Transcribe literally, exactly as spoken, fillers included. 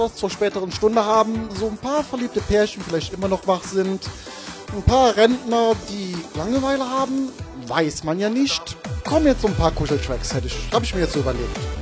zur späteren Stunde haben, so ein paar verliebte Pärchen vielleicht immer noch wach sind, ein paar Rentner, die Langeweile haben, weiß man ja nicht. Kommen jetzt so ein paar Kuscheltracks, hätte ich, habe ich mir jetzt so überlegt.